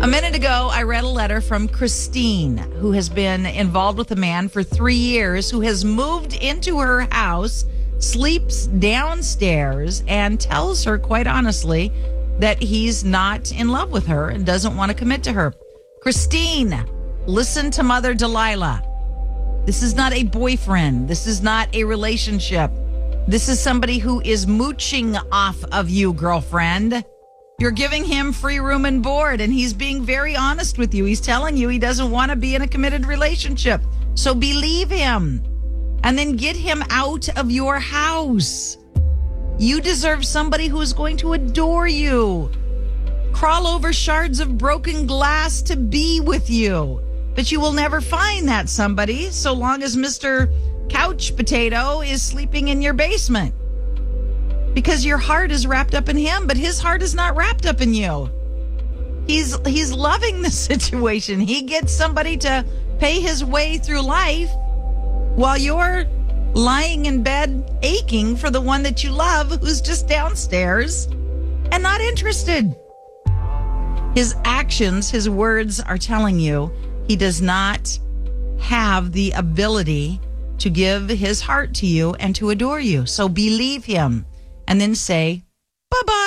A minute ago, I read a letter from Christine, who has been involved with a man for 3 years, who has moved into her house, sleeps downstairs, and tells her, quite honestly, that he's not in love with her and doesn't want to commit to her. Christine, listen to Mother Delilah. This is not a boyfriend. This is not a relationship. This is somebody who is mooching off of you, girlfriend. You're giving him free room and board, and he's being very honest with you. He's telling you he doesn't want to be in a committed relationship. So believe him, and then get him out of your house. You deserve somebody who is going to adore you, crawl over shards of broken glass to be with you. But you will never find that somebody so long as Mr. Couch Potato is sleeping in your basement. Because your heart is wrapped up in him, but his heart is not wrapped up in you. He's loving the situation. He gets somebody to pay his way through life while you're lying in bed aching for the one that you love who's just downstairs and not interested. His actions, his words are telling you he does not have the ability to give his heart to you and to adore you. So believe him. And then say, bye-bye.